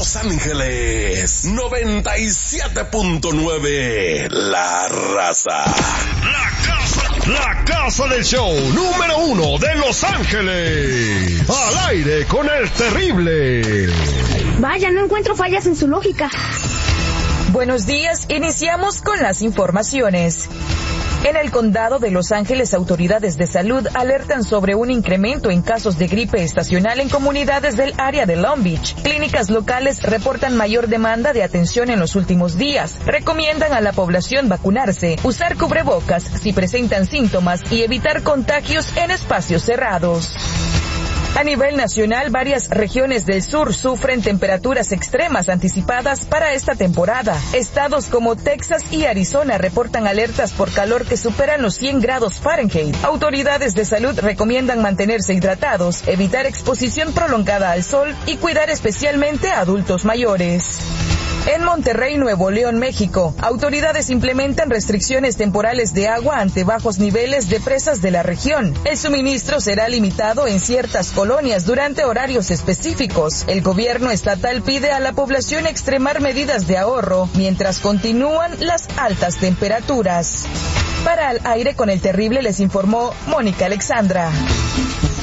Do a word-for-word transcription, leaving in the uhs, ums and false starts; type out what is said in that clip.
Los Ángeles, noventa y siete punto nueve, La Raza. La casa, la casa del show número uno de Los Ángeles. Al aire con el terrible. Vaya, no encuentro fallas en su lógica. Buenos días, iniciamos con las informaciones. En el condado de Los Ángeles, autoridades de salud alertan sobre un incremento en casos de gripe estacional en comunidades del área de Long Beach. Clínicas locales reportan mayor demanda de atención en los últimos días. Recomiendan a la población vacunarse, usar cubrebocas si presentan síntomas y evitar contagios en espacios cerrados. A nivel nacional, varias regiones del sur sufren temperaturas extremas anticipadas para esta temporada. Estados como Texas y Arizona reportan alertas por calor que superan los cien grados Fahrenheit. Autoridades de salud recomiendan mantenerse hidratados, evitar exposición prolongada al sol y cuidar especialmente a adultos mayores. En Monterrey, Nuevo León, México, autoridades implementan restricciones temporales de agua ante bajos niveles de presas de la región. El suministro será limitado en ciertas colonias durante horarios específicos. El gobierno estatal pide a la población extremar medidas de ahorro mientras continúan las altas temperaturas. Para Al Aire con el Terrible les informó Mónica Alexandra.